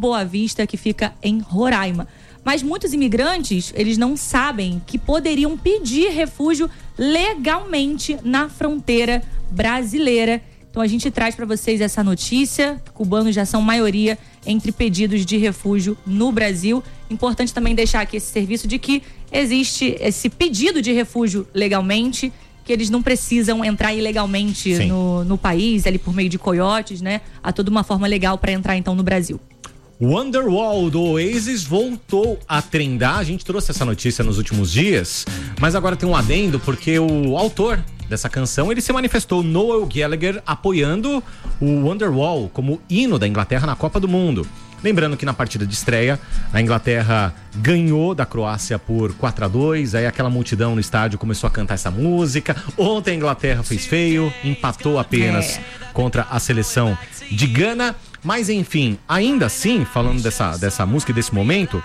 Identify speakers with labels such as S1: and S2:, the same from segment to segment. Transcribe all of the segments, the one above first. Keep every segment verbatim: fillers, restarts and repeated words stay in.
S1: Boa Vista, que fica em Roraima. Mas muitos imigrantes, eles não sabem que poderiam pedir refúgio legalmente na fronteira brasileira. Então a gente traz para vocês essa notícia. Cubanos já são maioria entre pedidos de refúgio no Brasil. Importante também deixar aqui esse serviço de que existe esse pedido de refúgio legalmente, que eles não precisam entrar ilegalmente no, no país, ali por meio de coiotes, né? Há toda uma forma legal para entrar então no Brasil.
S2: Wonderwall do Oasis voltou a trendar. A gente trouxe essa notícia nos últimos dias, mas agora tem um adendo, porque o autor dessa canção, ele se manifestou, Noel Gallagher, apoiando o Wonderwall como hino da Inglaterra na Copa do Mundo. Lembrando que na partida de estreia, a Inglaterra ganhou da Croácia por quatro a dois, aí aquela multidão no estádio começou a cantar essa música. Ontem a Inglaterra fez feio, empatou apenas é. contra a seleção de Gana. Mas enfim, ainda assim, falando dessa, dessa música e desse momento,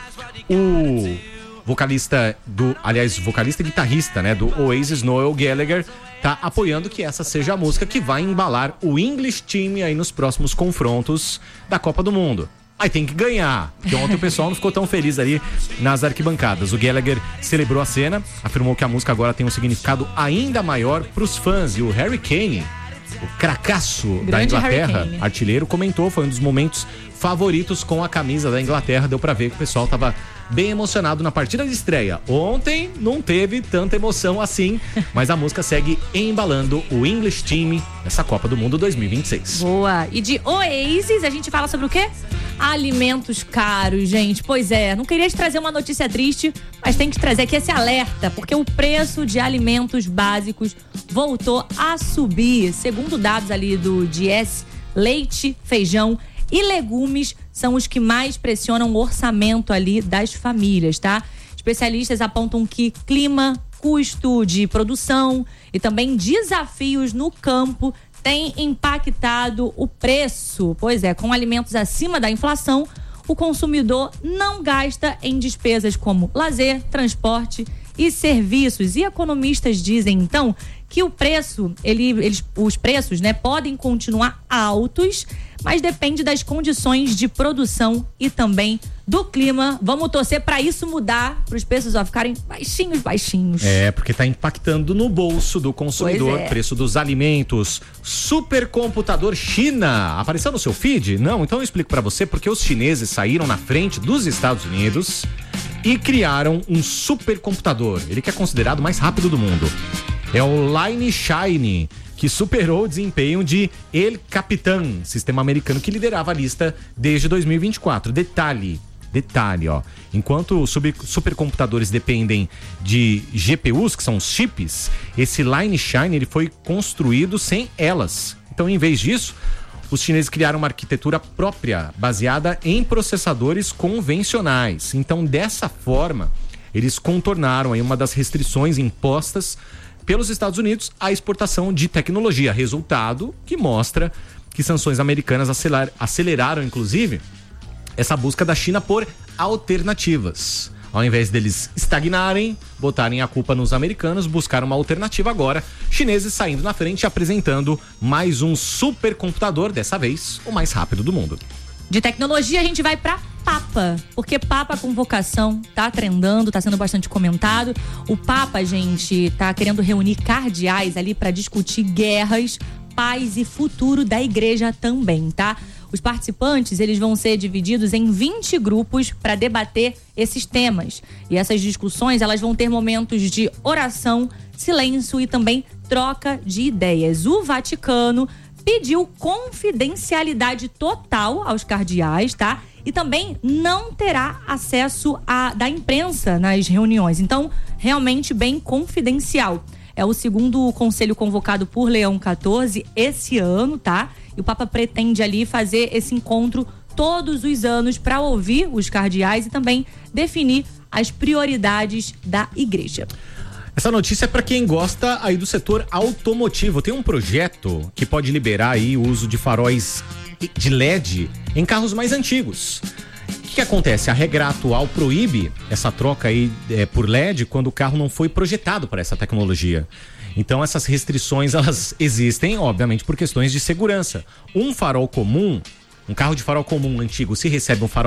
S2: o vocalista do, aliás, vocalista e guitarrista, né, do Oasis, Noel Gallagher, tá apoiando que essa seja a música que vai embalar o English Team aí nos próximos confrontos da Copa do Mundo. Aí tem que ganhar, porque ontem o pessoal não ficou tão feliz ali nas arquibancadas. O Gallagher celebrou a cena, afirmou que a música agora tem um significado ainda maior pros fãs. E o Harry Kane, o cracaço Grande da Inglaterra, artilheiro, comentou, foi um dos momentos favoritos com a camisa da Inglaterra. Deu pra ver que o pessoal tava bem emocionado na partida de estreia. Ontem não teve tanta emoção assim, mas a música segue embalando o English Team nessa Copa do Mundo dois mil e vinte e seis.
S1: Boa! E de Oasis, a gente fala sobre o quê? Alimentos caros, gente. Pois é, não queria te trazer uma notícia triste, mas tem que trazer aqui esse alerta, porque o preço de alimentos básicos voltou a subir. Segundo dados ali do D S, leite, feijão e legumes são os que mais pressionam o orçamento ali das famílias, tá? Especialistas apontam que clima, custo de produção e também desafios no campo têm impactado o preço. Pois é, com alimentos acima da inflação, o consumidor não gasta em despesas como lazer, transporte e serviços. E economistas dizem, então, que o preço, ele, eles, os preços, né, podem continuar altos, mas depende das condições de produção e também do clima. Vamos torcer para isso mudar, para os preços ó, ficarem baixinhos, baixinhos.
S2: É, porque tá impactando no bolso do consumidor, é. preço dos alimentos. Supercomputador China, apareceu no seu feed? Não? Então eu explico para você porque os chineses saíram na frente dos Estados Unidos e criaram um supercomputador. Ele que é considerado o mais rápido do mundo. É o Line Shine, que superou o desempenho de El Capitan, sistema americano que liderava a lista desde dois mil e vinte e quatro. Detalhe, detalhe, ó. Enquanto os supercomputadores dependem de G P Us, que são os chips, esse Line Shine ele foi construído sem elas. Então, em vez disso, os chineses criaram uma arquitetura própria, baseada em processadores convencionais. Então, dessa forma, eles contornaram aí uma das restrições impostas pelos Estados Unidos à exportação de tecnologia. Resultado que mostra que sanções americanas aceler, aceleraram, inclusive, essa busca da China por alternativas. Ao invés deles estagnarem, botarem a culpa nos americanos, buscaram uma alternativa agora. Chineses saindo na frente e apresentando mais um supercomputador, dessa vez o mais rápido do mundo.
S1: De tecnologia a gente vai pra Papa, porque Papa com vocação tá trendando, tá sendo bastante comentado. O Papa, gente, tá querendo reunir cardeais ali para discutir guerras, paz e futuro da igreja também, tá? Os participantes, eles vão ser divididos em vinte grupos para debater esses temas. E essas discussões, elas vão ter momentos de oração, silêncio e também troca de ideias. O Vaticano pediu confidencialidade total aos cardeais, tá? E também não terá acesso a, da imprensa nas reuniões. Então, realmente bem confidencial. É o segundo conselho convocado por Leão quatorze esse ano, tá? E o Papa pretende ali fazer esse encontro todos os anos para ouvir os cardeais e também definir as prioridades da igreja.
S2: Essa notícia é para quem gosta aí do setor automotivo. Tem um projeto que pode liberar aí o uso de faróis de L E D em carros mais antigos. O que, que acontece? A regra atual proíbe essa troca aí é, por L E D quando o carro não foi projetado para essa tecnologia. Então essas restrições elas existem, obviamente, por questões de segurança. Um farol comum, um carro de farol comum antigo, se recebe um farol